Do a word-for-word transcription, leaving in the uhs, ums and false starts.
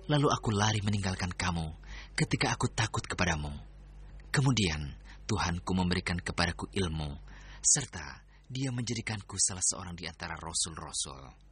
Lalu aku lari meninggalkan kamu ketika aku takut kepadamu. Kemudian Tuhanku memberikan kepadaku ilmu, serta Dia menjadikanku salah seorang di antara rasul-rasul.